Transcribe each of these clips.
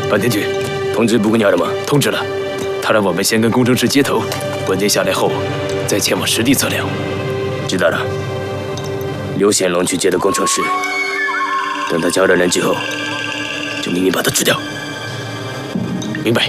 坂田君，通知布谷鸟了吗？通知了。他让我们先跟工程师接头，稳定下来后，再前往实地测量。知道了。刘显龙去接的工程师，等他交了人质后，就秘密把他吃掉。明白。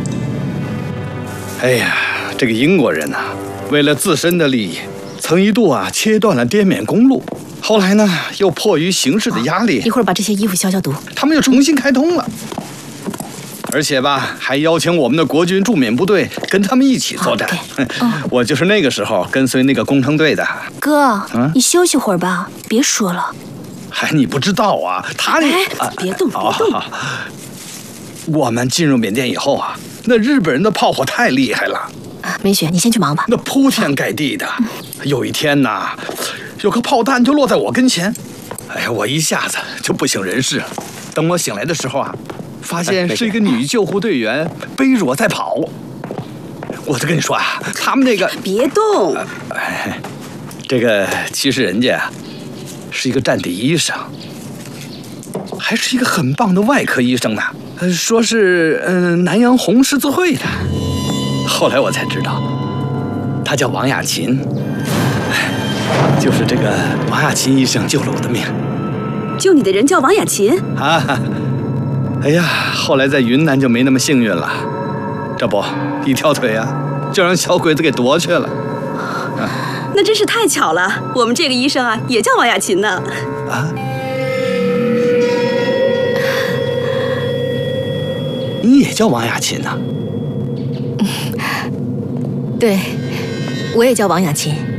哎呀，这个英国人呐，为了自身的利益，曾一度切断了滇缅公路，后来呢，又迫于形势的压力， 一会儿把这些衣服消消毒， 他们又重新开通了。而且吧，还邀请我们的国军驻缅部队跟他们一起作战。我就是那个时候跟随那个工程队的。 哥，你休息会儿吧，别说了。 嗨，你不知道啊，他别动，别动。 我们进入缅甸以后那日本人的炮火太厉害了。 梅雪，你先去忙吧。 那铺天盖地的。有一天呐，有颗炮弹就落在我跟前，哎呀，我一下子就不省人事了。等我醒来的时候发现是一个女救护队员背着我在跑。我就跟你说他们那个别动。 这个其实人家是一个战地医生，还是一个很棒的外科医生呢。说是南洋红十字会的。后来我才知道，他叫王亚琴，就是这个王亚琴医生救了我的命。 救你的人叫王亚琴哎呀，后来在云南就没那么幸运了，这不一条腿就让小鬼子给夺去了。 那真是太巧了，我们这个医生也叫王亚琴呢。 你也叫王亚琴呢？ 对，我也叫王亚琴。